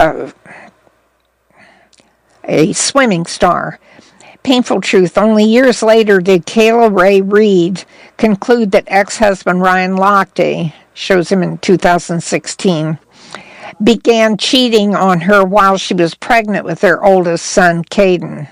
a swimming star. Painful truth, only years later did Kayla Ray Reid conclude that ex-husband Ryan Lochte, shows him in 2016, began cheating on her while she was pregnant with their oldest son, Caden.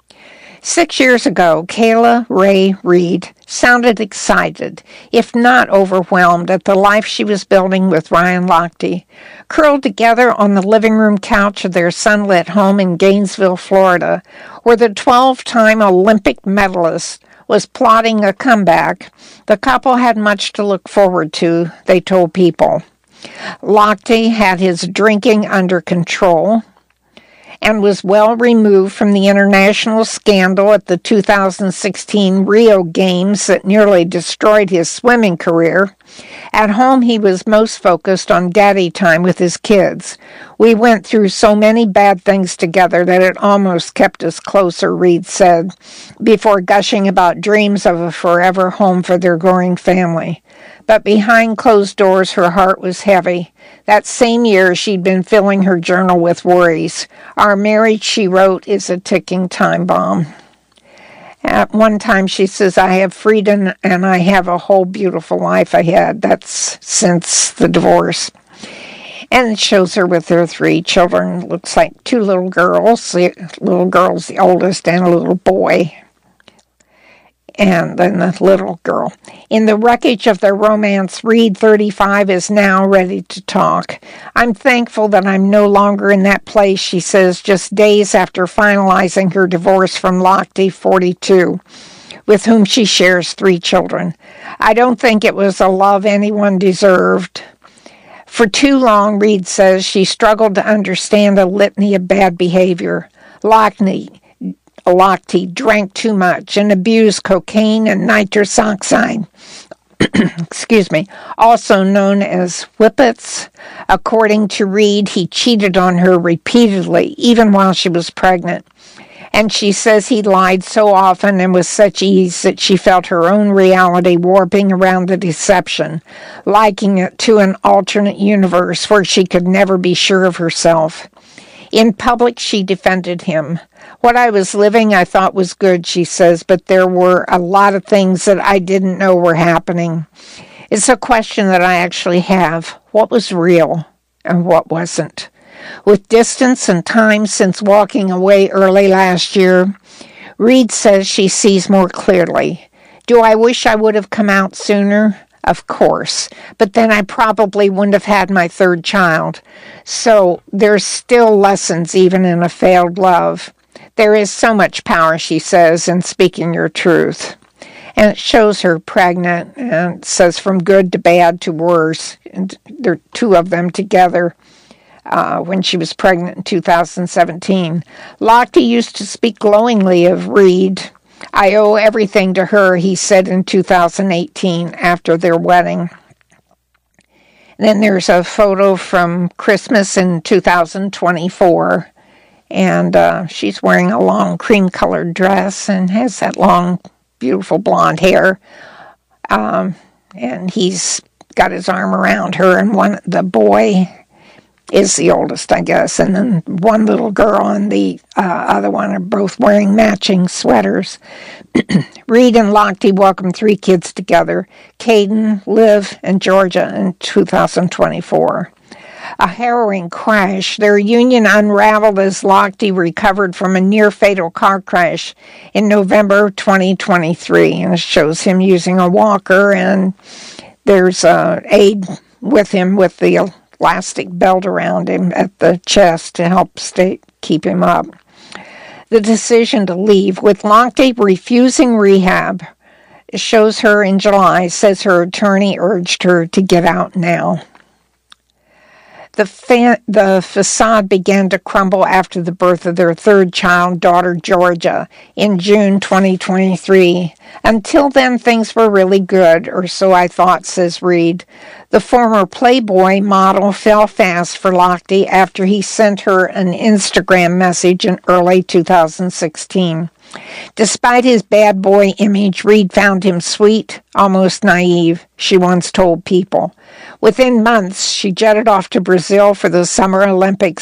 6 years ago, Kayla Ray Reid sounded excited, if not overwhelmed, at the life she was building with Ryan Lochte. Curled together on the living room couch of their sunlit home in Gainesville, Florida, where the 12-time Olympic medalist was plotting a comeback, the couple had much to look forward to, they told People. Lochte had his drinking under control and was well removed from the international scandal at the 2016 Rio Games that nearly destroyed his swimming career. At home, he was most focused on daddy time with his kids. We went through so many bad things together that it almost kept us closer, Reid said, before gushing about dreams of a forever home for their growing family. But behind closed doors, her heart was heavy. That same year, she'd been filling her journal with worries. Our marriage, she wrote, is a ticking time bomb. At one time, she says, I have freedom and I have a whole beautiful life ahead. That's since the divorce. And it shows her with her 3 children. Looks like 2 little girls. The little girl's the oldest, and a little boy. And then the little girl. In the wreckage of their romance, Reid, 35, is now ready to talk. I'm thankful that I'm no longer in that place, she says, just days after finalizing her divorce from Lochte, 42, with whom she shares 3 children. I don't think it was a love anyone deserved. For too long, Reid says, she struggled to understand a litany of bad behavior. Lochte drank too much and abused cocaine and nitrous oxide, also known as whippets. According to Reid, he cheated on her repeatedly, even while she was pregnant. And she says he lied so often and with such ease that she felt her own reality warping around the deception, liking it to an alternate universe where she could never be sure of herself. In public, she defended him. What I was living, I thought was good, she says, but there were a lot of things that I didn't know were happening. It's a question that I actually have. What was real and what wasn't? With distance and time since walking away early last year, Reid says she sees more clearly. Do I wish I would have come out sooner? Of course, but then I probably wouldn't have had my 3rd child. So there's still lessons even in a failed love. There is so much power, she says, in speaking your truth. And it shows her pregnant, and it says from good to bad to worse. And there are 2 of them together when she was pregnant in 2017. Lochte used to speak glowingly of Reid. I owe everything to her, he said in 2018 after their wedding. And then there's a photo from Christmas in 2024. And she's wearing a long cream-colored dress and has that long, beautiful blonde hair. And he's got his arm around her, and the boy is the oldest, I guess. And then one little girl and the other one are both wearing matching sweaters. Reid and Lochte welcomed 3 kids together, Caden, Liv, and Georgia, in 2024. A harrowing crash. Their union unraveled as Lochte recovered from a near-fatal car crash in November 2023. And it shows him using a walker, and there's an aide with him with the elastic belt around him at the chest to help keep him up. The decision to leave, with Lochte refusing rehab, shows her in July, says her attorney urged her to get out now. The facade began to crumble after the birth of their 3rd child, daughter Georgia, in June 2023. Until then, things were really good, or so I thought, says Reid. The former Playboy model fell fast for Lochte after he sent her an Instagram message in early 2016. Despite his bad boy image, Reid found him sweet, almost naive, she once told People. Within months, she jetted off to Brazil for the Summer Olympics